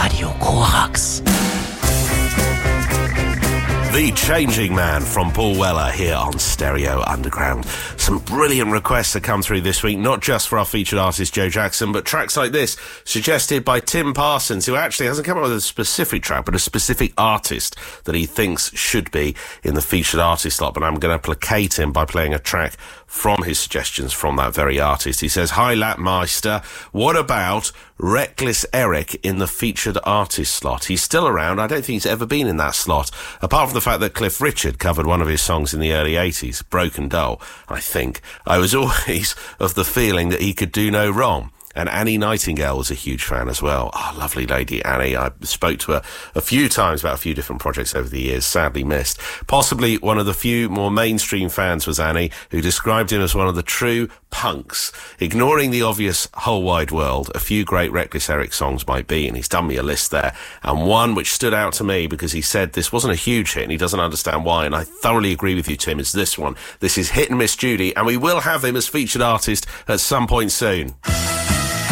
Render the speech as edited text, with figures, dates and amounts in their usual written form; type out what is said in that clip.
Radio Korax. The Changing Man from Paul Weller here on Stereo Underground. Some brilliant requests have come through this week, not just for our featured artist Joe Jackson, but tracks like this suggested by Tim Parsons, who actually hasn't come up with a specific track, but a specific artist that he thinks should be in the featured artist slot. But I'm going to placate him by playing a track from his suggestions from that very artist. He says, "Hi Lapmeister, what about Reckless Eric in the featured artist slot? He's still around. I don't think he's ever been in that slot, apart from the fact that Cliff Richard covered one of his songs in the early 80s, Broken Doll, I think. I was always of the feeling that he could do no wrong." And Annie Nightingale was a huge fan as well. Oh, lovely lady Annie. I spoke to her a few times about a few different projects over the years, sadly missed. Possibly one of the few more mainstream fans was Annie, who described him as one of the true punks. Ignoring the obvious whole wide world, a few great Reckless Eric songs might be, and he's done me a list there. And one which stood out to me because he said this wasn't a huge hit and he doesn't understand why, and I thoroughly agree with you, Tim, is this one. This is Hit and Miss Judy, and we will have him as featured artist at some point soon.